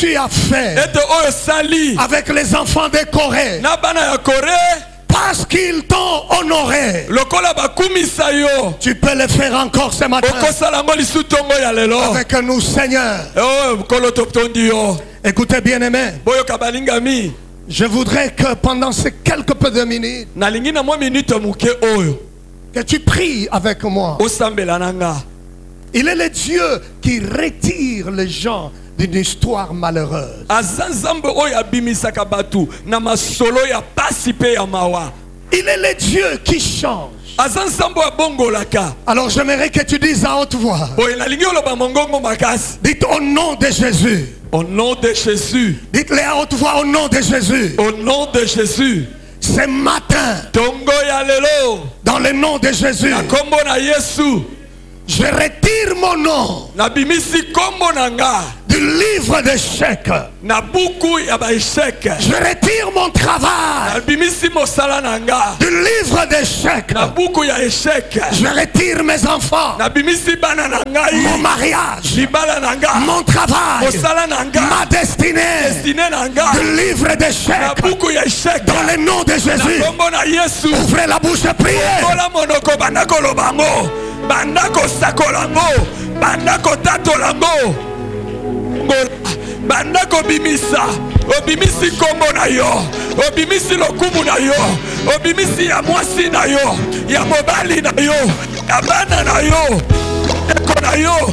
tu as fait avec les enfants de Corée, parce qu'ils t'ont honoré, tu peux le faire encore ce matin avec nous, Seigneur. Écoutez, bien-aimés, je voudrais que pendant ces quelques peu de minutes, que tu pries avec moi. Il est le Dieu qui retire les gens d'une histoire malheureuse. Il est le Dieu qui change. Alors j'aimerais que tu dises à haute voix. Dites au nom de Jésus. Au nom de Jésus. Dites-le à haute voix, au nom de Jésus. Au nom de Jésus. Ce matin, dans le nom de Jésus, je retire mon nom du livre d'échecs. Je retire mon travail du livre d'échecs. Je retire mes enfants, mon mariage, mon travail, ma destinée du livre d'échecs. Dans le nom de Jésus, ouvrez la bouche et priez. Bandako sakolango, bandako tatolango, bandako bimisa, obimisi kombo na yo, obimisi lokumu na yo, obimisi ya mwasi na yo, ya mobali na yo, ya bana na yo, eko na yo,